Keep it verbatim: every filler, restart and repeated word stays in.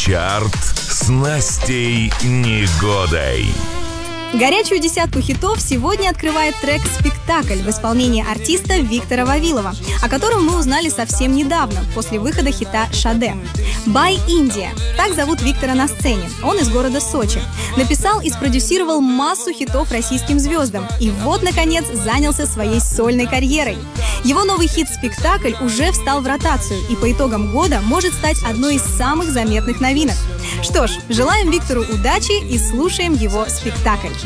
Чарт с Настей Негодой. Горячую десятку хитов сегодня открывает трек «Спектакль» в исполнении артиста Виктора Вавилова, о котором мы узнали совсем недавно, после выхода хита «Шаде». «By India» — так зовут Виктора на сцене. Он из города Сочи. Написал и спродюсировал массу хитов российским звездам. И вот, наконец, занялся своей сольной карьерой. Его новый хит «Спектакль» уже встал в ротацию и по итогам года может стать одной из самых заметных новинок. Что ж, желаем Виктору удачи и слушаем его «Спектакль».